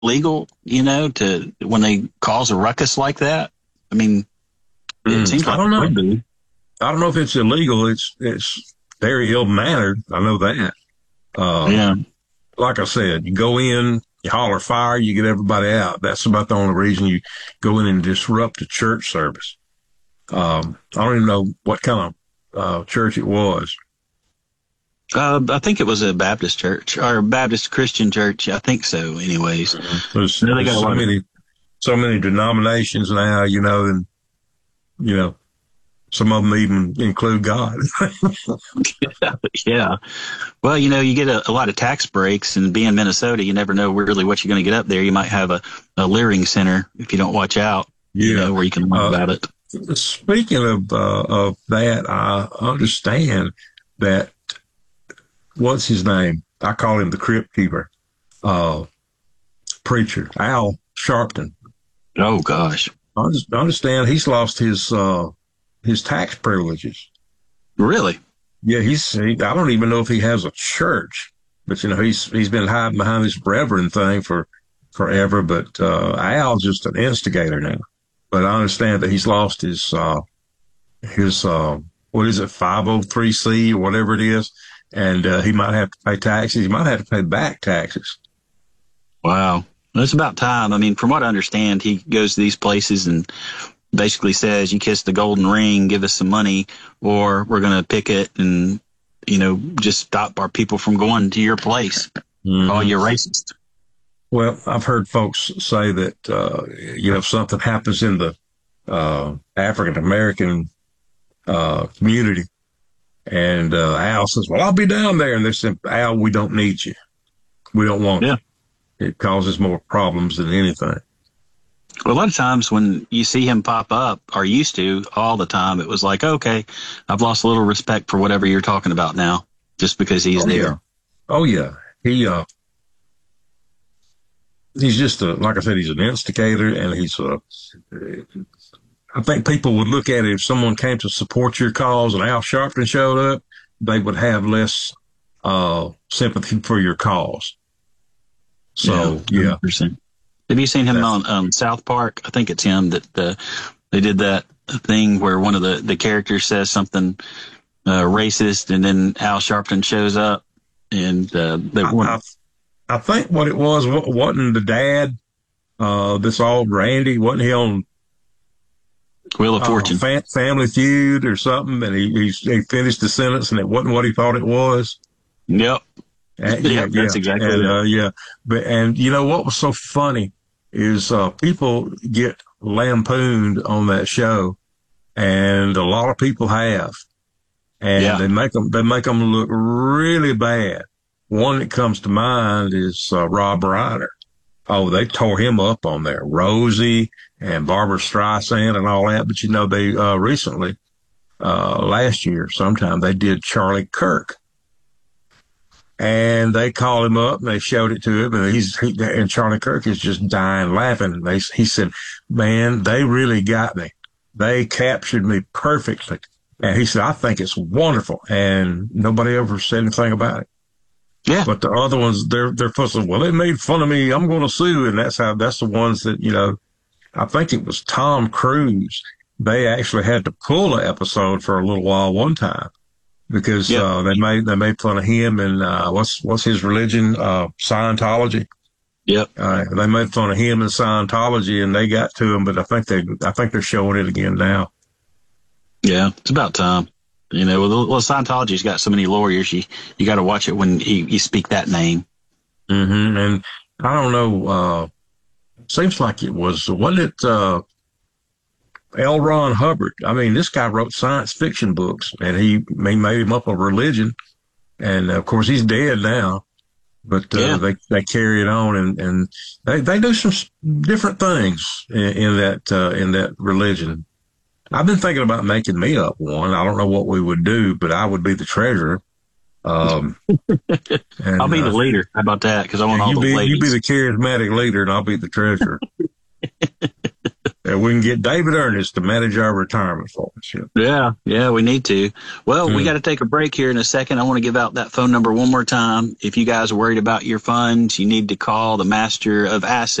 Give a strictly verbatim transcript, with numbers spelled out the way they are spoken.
legal, you know, to when they cause a ruckus like that? I mean, it mm, seems like I don't know. it would be. I don't know if it's illegal. It's it's very ill mannered. I know that. Uh, Yeah. Like I said, you go in, you holler fire, you get everybody out. That's about the only reason you go in and disrupt a church service. Um, I don't even know what kind of uh, church it was. Uh, I think it was a Baptist church or Baptist Christian church. I think so. Anyways, There's, I know they there's got a so lot of- many, so many denominations now, you know, and you know, some of them even include God. yeah. Well, you know, you get a, a lot of tax breaks, and being Minnesota, you never know really what you're going to get up there. You might have a, a Leering Center if you don't watch out. You Yeah. know, where you can learn Uh, about it. Speaking of uh, of that, I understand that what's his name? I call him the Crypt Keeper, uh, preacher Al Sharpton. Oh gosh. I understand he's lost his uh, his tax privileges. Really? Yeah, he's. He, I don't even know if he has a church, but you know he's he's been hiding behind this brethren thing for forever. But uh, Al's just an instigator now. But I understand that he's lost his, uh, his, uh, what is it, five oh three C or whatever it is. And, uh, he might have to pay taxes. He might have to pay back taxes. Wow. It's about time. I mean, from what I understand, he goes to these places and basically says, you kiss the golden ring, give us some money, or we're going to picket and, you know, just stop our people from going to your place. Mm-hmm. Call you racist. Well, I've heard folks say that, uh, you know, if something happens in the, uh, African American, uh, community and, uh, Al says, well, I'll be down there. And they say, Al, we don't need you. We don't want yeah. you. It causes more problems than anything. Well, a lot of times when you see him pop up, or used to all the time, it was like, okay, I've lost a little respect for whatever you're talking about now, just because he's oh, there. Yeah. Oh yeah. He, uh, He's just a, like I said, he's an instigator, and he's a, I think people would look at it if someone came to support your cause and Al Sharpton showed up, they would have less, uh, sympathy for your cause. So, yeah. one hundred percent. Have you seen him on um, South Park? I think it's him that, uh, they did that thing where one of the, the characters says something, uh, racist, and then Al Sharpton shows up, and, uh, they I, want I, I think what it was, wasn't the dad, uh, this old Randy, wasn't he on Wheel of Fortune, uh, fam- Family Feud or something? And he, he he finished the sentence, and it wasn't what he thought it was. Yep. And, yeah, yep, that's yeah. exactly and, it. Uh, yeah, but and you know what was so funny is uh, people get lampooned on that show, and a lot of people have, and yeah. they make them they make them look really bad. One that comes to mind is uh, Rob Reiner. Oh, they tore him up on there. Rosie and Barbara Streisand and all that. But, you know, they uh, recently, uh, last year sometime, they did Charlie Kirk. And they called him up and they showed it to him. And he's he, and Charlie Kirk is just dying laughing. And they, he said, man, they really got me. They captured me perfectly. And he said, I think it's wonderful. And nobody ever said anything about it. Yeah. But the other ones, they're, they're fussing, well, they made fun of me. I'm going to sue. And that's how, that's the ones that, you know, I think it was Tom Cruise. They actually had to pull an episode for a little while one time because, yep. uh, they made, they made fun of him and, uh, what's, what's his religion? Uh, Scientology. Yep. Uh, they made fun of him and Scientology and they got to him, but I think they, I think they're showing it again now. Yeah. It's about time. You know, well, well, Scientology's got so many lawyers. You you got to watch it when you, you speak that name. Mm-hmm. And I don't know. Uh, seems like it was wasn't it uh, L. Ron Hubbard? I mean, this guy wrote science fiction books, and he, he made him up a religion. And of course, he's dead now. But uh, yeah. they they carry it on, and, and they they do some different things in, in that uh, in that religion. I've been thinking about making me up one. I don't know what we would do, but I would be the treasurer. Um, and, I'll be the uh, leader. How about that? Because I want all you the be, ladies. You be the charismatic leader, and I'll be the treasurer. that we can get David Ernest to manage our retirement for us. Yeah, yeah, yeah, we need to. Well, mm. we got to take a break here in a second. I want to give out that phone number one more time. If you guys are worried about your funds, you need to call the master of assets.